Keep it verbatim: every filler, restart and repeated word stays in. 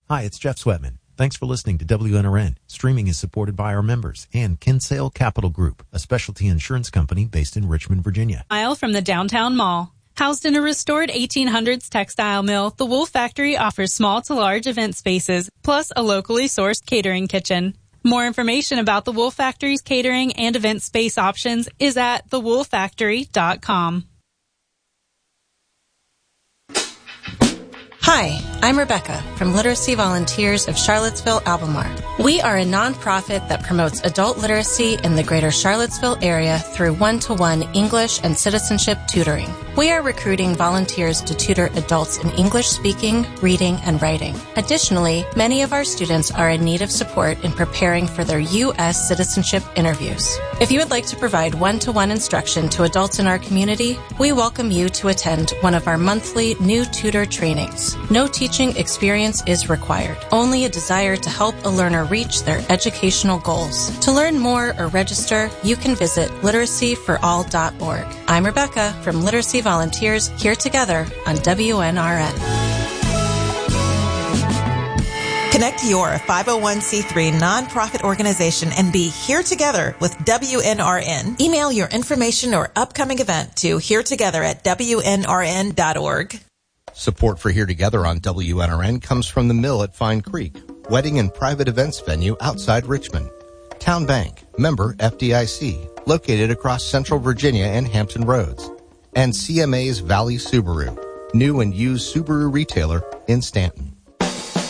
Hi, it's Jeff Sweatman. Thanks for listening to W N R N. Streaming is supported by our members and Kinsale Capital Group, a specialty insurance company based in Richmond, Virginia. Mile from the downtown mall. Housed in a restored eighteen hundreds textile mill, the Wool Factory offers small to large event spaces, plus a locally sourced catering kitchen. More information about the Wool Factory's catering and event space options is at the wool factory dot com. Hi, I'm Rebecca from Literacy Volunteers of Charlottesville, Albemarle. We are a nonprofit that promotes adult literacy in the greater Charlottesville area through one-to-one English and citizenship tutoring. We are recruiting volunteers to tutor adults in English speaking, reading, and writing. Additionally, many of our students are in need of support in preparing for their U S citizenship interviews. If you would like to provide one-to-one instruction to adults in our community, we welcome you to attend one of our monthly new tutor trainings. No teaching experience is required, only a desire to help a learner reach their educational goals. To learn more or register, you can visit literacy for all dot org. I'm Rebecca from Literacy Volunteers, here together on W N R N. Connect your five oh one c three nonprofit organization and be here together with W N R N. Email your information or upcoming event to here together at W N R N dot org. Support for Here Together on W N R N comes from the Mill at Fine Creek, wedding and private events venue outside Richmond. Town Bank, member F D I C, located across Central Virginia and Hampton Roads. And C M A's Valley Subaru, new and used Subaru retailer in Stanton.